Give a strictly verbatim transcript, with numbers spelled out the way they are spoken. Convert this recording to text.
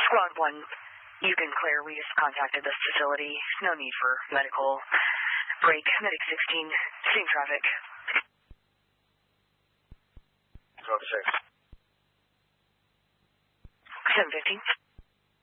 Rod one, you can clear. We just contacted this facility. No need for medical break. Medic sixteen, same traffic. twelve six. seven fifteen.